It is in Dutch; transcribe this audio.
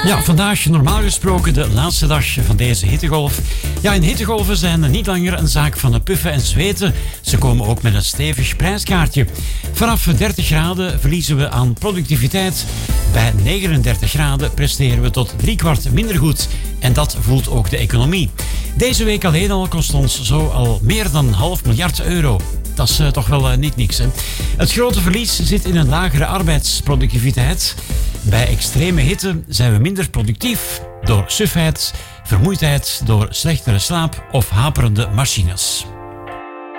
Ja, vandaag normaal gesproken de laatste dag van deze hittegolf. Ja, en hittegolven zijn niet langer een zaak van puffen en zweten. Ze komen ook met een stevig prijskaartje. Vanaf 30 graden verliezen we aan productiviteit. Bij 39 graden presteren we tot 3/4 minder goed. En dat voelt ook de economie. Deze week alleen al kost ons zo al meer dan €500 miljard. Dat is toch wel niet niks, hè? Het grote verlies zit in een lagere arbeidsproductiviteit. Bij extreme hitte zijn we minder productief door sufheid, vermoeidheid, door slechtere slaap of haperende machines.